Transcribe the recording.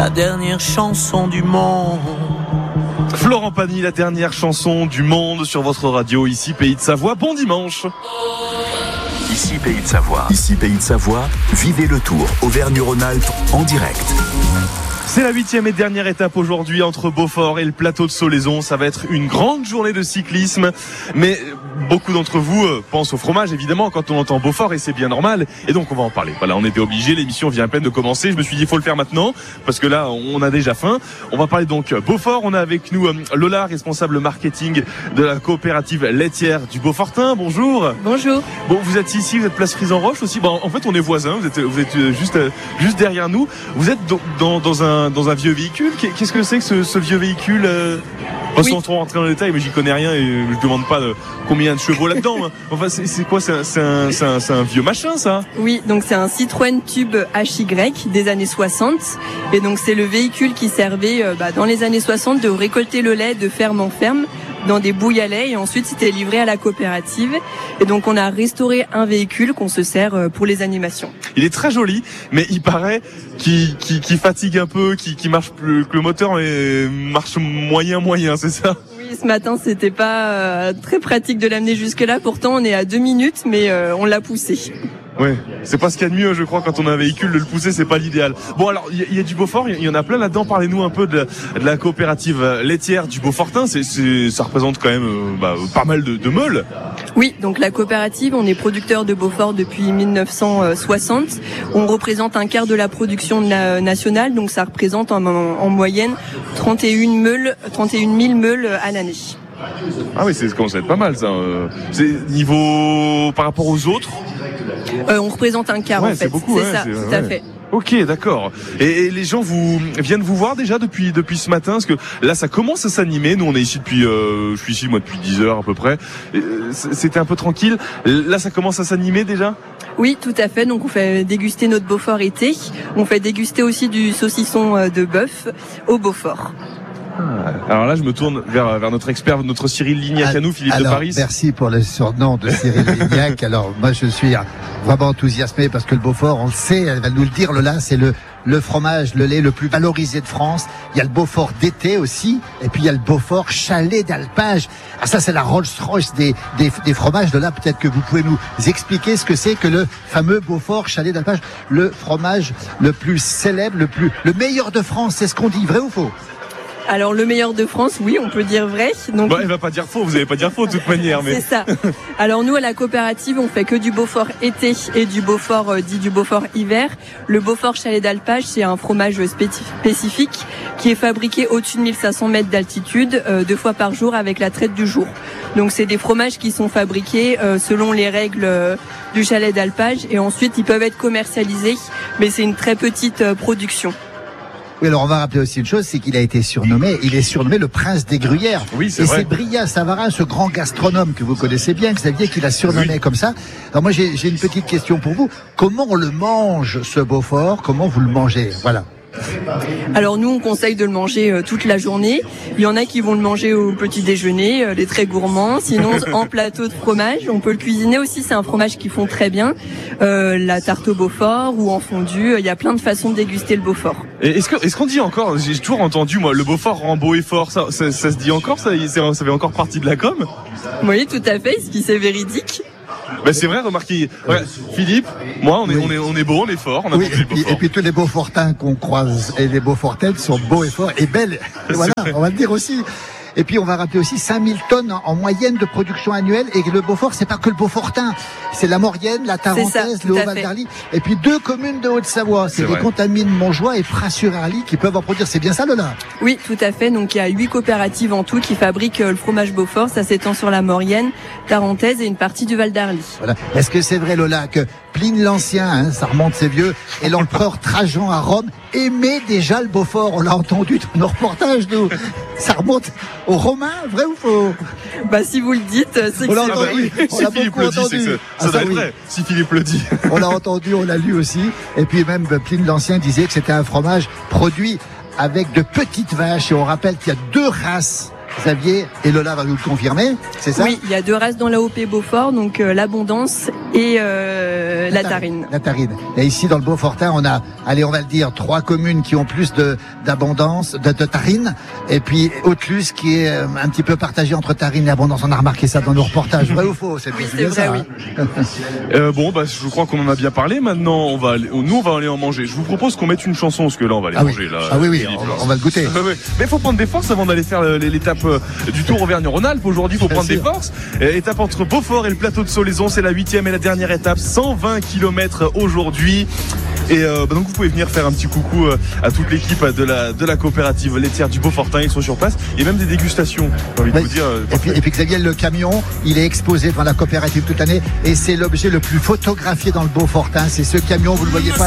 la dernière chanson du monde. Florent Pagny, la dernière chanson du monde sur votre radio, ici Pays de Savoie. Bon dimanche. Ici Pays de Savoie. Ici Pays de Savoie. Vivez le Tour Auvergne-Rhône-Alpes en direct. C'est la 8e et dernière étape aujourd'hui entre Beaufort et le plateau de Solaison. Ça va être une grande journée de cyclisme. Mais beaucoup d'entre vous pensent au fromage, évidemment, quand on entend Beaufort, et c'est bien normal. Et donc, on va en parler. Voilà, on était obligés. L'émission vient à peine de commencer. Je me suis dit, il faut le faire maintenant, parce que là, on a déjà faim. On va parler donc Beaufort. On a avec nous Lola, responsable marketing de la coopérative laitière du Beaufortin. Bonjour. Bonjour. Bon, vous êtes ici, vous êtes place Frise-en-Roche aussi. Bon, en fait, on est voisins. Vous êtes juste derrière nous. Vous êtes dans un vieux véhicule. Qu'est-ce que c'est que ce vieux véhicule sans trop rentrer dans les détails, mais j'y connais rien et je demande pas combien de chevaux là-dedans. Enfin, c'est quoi? C'est un vieux machin, ça? Oui, donc c'est un Citroën Tube HY des années 60. Et donc c'est le véhicule qui servait dans les années 60 de récolter le lait de ferme en ferme dans des bouilles à lait, et ensuite c'était livré à la coopérative. Et donc on a restauré un véhicule qu'on se sert pour les animations. Il est très joli, mais il paraît qu'il fatigue un peu, qu'il marche plus, que le moteur marche moyen, c'est ça? Oui, ce matin c'était pas très pratique de l'amener jusque-là. Pourtant on est à 2 minutes, mais on l'a poussé. Ouais, c'est pas ce qu'il y a de mieux, je crois, quand on a un véhicule, de le pousser, c'est pas l'idéal. Bon, alors, il y a du Beaufort, il y en a plein là-dedans. Parlez-nous un peu de la coopérative laitière du Beaufortin. Ça représente quand même pas mal de meules. Oui, donc la coopérative, on est producteur de Beaufort depuis 1960. On représente un quart de la production nationale, donc ça représente en moyenne 31 000 meules à l'année. Ah oui, ça commence à être pas mal, ça. C'est niveau par rapport aux autres. On représente un quart, en fait. C'est beaucoup, c'est ça, tout à fait. Ok, d'accord. Et les gens viennent vous voir déjà depuis ce matin, parce que là ça commence à s'animer. Nous on est ici je suis ici moi depuis 10 heures à peu près. C'était un peu tranquille. Là ça commence à s'animer déjà. Oui, tout à fait. Donc on fait déguster notre Beaufort été. On fait déguster aussi du saucisson de bœuf au Beaufort. Alors là, je me tourne vers notre expert, notre Cyril Lignac à nous, Philippe de Paris. Merci pour le surnom de Cyril Lignac. Alors moi, je suis vraiment enthousiasmé parce que le Beaufort, on le sait, elle va nous le dire, Lola, c'est le fromage, le lait le plus valorisé de France. Il y a le Beaufort d'été aussi, et puis il y a le Beaufort chalet d'alpage. Ah, ça, c'est la Rolls-Royce des fromages. Lola, peut-être que vous pouvez nous expliquer ce que c'est que le fameux Beaufort chalet d'alpage, le fromage le plus célèbre, le meilleur de France. C'est ce qu'on dit, vrai ou faux? Alors le meilleur de France, oui, on peut dire vrai. Donc il va pas dire faux, vous allez pas dire faux de toute manière, mais c'est ça. Alors nous à la coopérative, on fait que du Beaufort été et du Beaufort dit du Beaufort hiver. Le Beaufort chalet d'alpage, c'est un fromage spécifique qui est fabriqué au-dessus de 1500 mètres d'altitude 2 fois par jour avec la traite du jour. Donc c'est des fromages qui sont fabriqués selon les règles du chalet d'alpage, et ensuite ils peuvent être commercialisés, mais c'est une très petite production. Oui, alors on va rappeler aussi une chose, c'est qu'il est surnommé le prince des gruyères. Oui, c'est vrai. C'est Brillat Savarin, ce grand gastronome que vous connaissez bien, Xavier, qui l'a surnommé comme ça. Alors moi, j'ai une petite question pour vous. Comment on le mange, ce Beaufort? Comment vous le mangez? Voilà. Alors nous on conseille de le manger toute la journée. Il y en a qui vont le manger au petit déjeuner, les très gourmands. Sinon en plateau de fromage, on peut le cuisiner aussi. C'est un fromage qui fond très bien. La tarte au Beaufort ou en fondue. Il y a plein de façons de déguster le Beaufort. Et est-ce qu'on dit encore? J'ai toujours entendu moi le Beaufort rend beau et fort. Ça se dit encore? Ça fait encore partie de la com? Oui, tout à fait. Ce qui c'est véridique. C'est vrai, remarquez. Ouais, Philippe, moi, on est beau, on est fort, on a oui, le Beaufort. Et puis tous les Beaufortins qu'on croise et les Beaufortaines sont beaux et forts et belles. Voilà, on va le dire aussi. Et puis on va rappeler aussi 5000 tonnes en moyenne de production annuelle. Et le Beaufort, c'est pas que le Beaufortin, c'est la Maurienne, la Tarentaise, le Haut-Val d'Arly, et puis 2 communes de Haute-Savoie. C'est les Contamines, Montjoie et Pras-sur-Arly qui peuvent en produire. C'est bien ça, Lola? Oui, tout à fait. Donc il y a 8 coopératives en tout qui fabriquent le fromage Beaufort. Ça s'étend sur la Maurienne, Tarentaise et une partie du Val d'Arly. Voilà. Est-ce que c'est vrai, Lola, que Pline l'Ancien, ça remonte c'est vieux, et l'empereur Trajan à Rome aimait déjà le Beaufort? On l'a entendu dans nos reportages, nous. Ça remonte aux Romains, vrai ou faux? Si vous le dites, c'est que on l'a c'est vrai. entendu. Si Philippe le dit, c'est que ça doit être vrai. Si Philippe le dit. On l'a entendu, on l'a lu aussi. Et puis même Pline l'Ancien disait que c'était un fromage produit avec de petites vaches. Et on rappelle qu'il y a 2 races Xavier et Lola va nous le confirmer, c'est ça? Oui, il y a 2 races dans l'AOP Beaufort, donc l'Abondance et la Tarine. La Tarine. Et ici, dans le Beaufortin, on a, allez, on va le dire, 3 communes qui ont plus d'abondance, de Tarine, et puis Autelus qui est un petit peu partagé entre Tarine et Abondance. On a remarqué ça dans nos reportages. Vrai ou faux? Oui, c'est vrai, oui. Bon, je crois qu'on en a bien parlé. Maintenant, on va aller en manger. Je vous propose qu'on mette une chanson, parce que là, on va aller manger. Là, oui, on va le goûter. Mais il faut prendre des forces avant d'aller faire l'étape du Tour Auvergne-Rhône-Alpes. Aujourd'hui, il faut prendre des forces. Étape entre Beaufort et le plateau de Solaison. C'est la 8e et la dernière étape. 120 km aujourd'hui. Et donc vous pouvez venir faire un petit coucou à toute l'équipe de la coopérative laitière du Beaufortin. Ils sont sur place. Il y a même des dégustations, j'ai envie de vous dire. Et puis Xavier, le camion, il est exposé devant la coopérative toute l'année et c'est l'objet le plus photographié dans le Beaufortin. C'est ce camion, vous le voyez pas.